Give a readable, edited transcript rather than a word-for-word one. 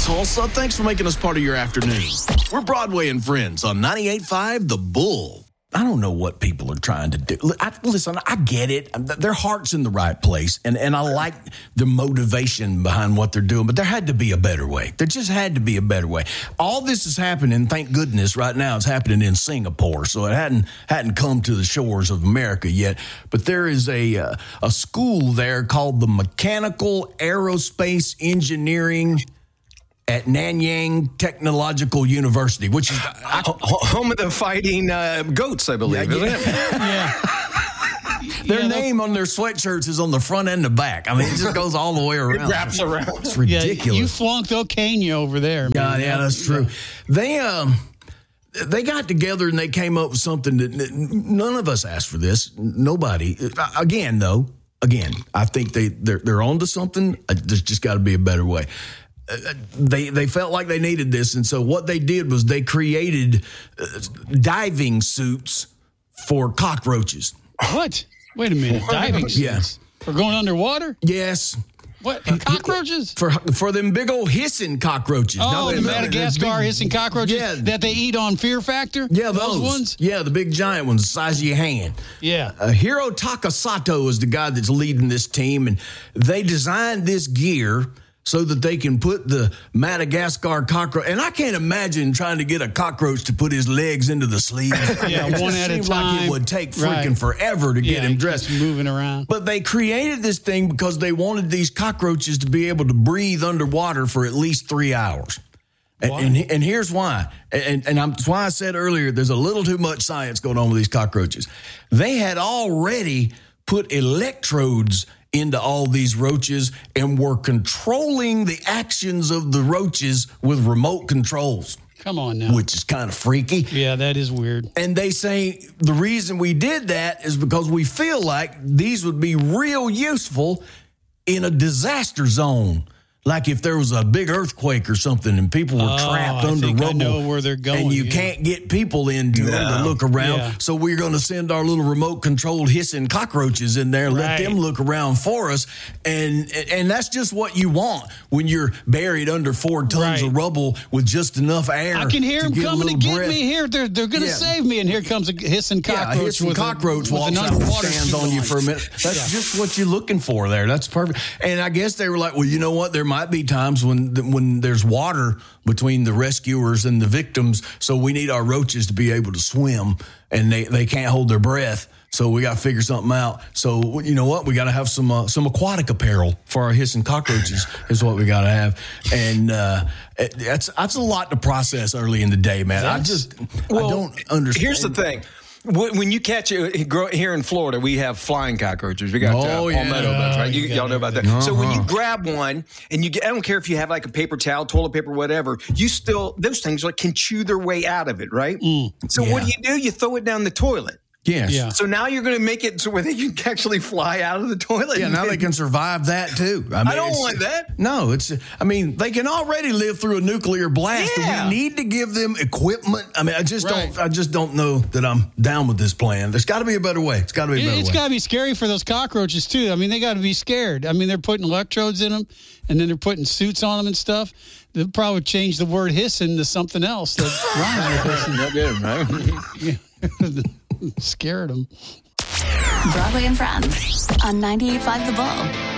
Tulsa. Thanks for making us part of your afternoon. We're Broadway and Friends on 98.5 The Bull. I don't know what people are trying to do. Listen, I get it. Their heart's in the right place, and I like the motivation behind what they're doing, but there had to be a better way. There just had to be a better way. All this is happening, thank goodness, right now it's happening in Singapore, so it hadn't come to the shores of America yet. But there is a school there called the Mechanical Aerospace Engineering at Nanyang Technological University, which is home of the fighting goats, I believe, isn't it? Yeah. Their name on their sweatshirts is on the front and the back. I mean, it just goes all the way around. It wraps around. It's ridiculous. Yeah, you flunked Ocaña over there. Man. Yeah, that's true. They got together and they came up with something that none of us asked for this. Nobody. Again, I think they're onto something. There's just got to be a better way. They felt like they needed this, and so what they did was they created diving suits for cockroaches. What? Wait a minute. Diving suits? Yeah. For going underwater? Yes. What? Cockroaches? For them big old hissing cockroaches. Oh, the Madagascar hissing cockroaches that they eat on Fear Factor? Yeah, those ones? Yeah, the big giant ones, the size of your hand. Yeah. Hiro Takasato is the guy that's leading this team, and they designed this gear so that they can put the Madagascar cockroach. And I can't imagine trying to get a cockroach to put his legs into the sleeve. Yeah, it one just at a seems time. like it would take freaking forever to get him dressed. Moving around. But they created this thing because they wanted these cockroaches to be able to breathe underwater for at least 3 hours. And here's why. That's why I said earlier, there's a little too much science going on with these cockroaches. They had already put electrodes into all these roaches and were controlling the actions of the roaches with remote controls. Come on now. Which is kind of freaky. Yeah, that is weird. And they say the reason we did that is because we feel like these would be real useful in a disaster zone. Like if there was a big earthquake or something and people were trapped under rubble. I know where they're going. And you can't get people into them to look around. Yeah. So we're going to send our little remote-controlled hissing cockroaches in there and let them look around for us. And that's just what you want when you're buried under 4 tons of rubble with just enough air. I can hear them coming to get me here. They're going to save me. And here comes a hissing cockroach. Yeah, a hissing cockroach walks out and stands on you for a minute. That's just what you're looking for there. That's perfect. And I guess they were like, well, you know what? There might be times when there's water between the rescuers and the victims, so we need our roaches to be able to swim, and they can't hold their breath. So we got to figure something out. So you know what? We got to have some aquatic apparel for our hissing cockroaches. Is what we got to have, and that's a lot to process early in the day, man. I don't understand. Here's the thing. When you catch it here in Florida, we have flying cockroaches. We got palmetto bugs, right? Y'all know about that. Uh-huh. So when you grab one, and I don't care if you have like a paper towel, toilet paper, whatever, those things can chew their way out of it, right? So what do? You throw it down the toilet. Yes. Yeah. So now you're going to make it so where they can actually fly out of the toilet. Yeah, now they can survive that too. I don't want that. No, they can already live through a nuclear blast. Yeah. We need to give them equipment. I mean, I just don't know that I'm down with this plan. There's got to be a better way. It's got to be a better way. It's got to be scary for those cockroaches too. I mean, they got to be scared. I mean, they're putting electrodes in them, and then they're putting suits on them and stuff. They'll probably change the word hissing to something else that rhymes with hissing. Not good, right? Scared them. Broadway and Friends on 98.5 The Bull.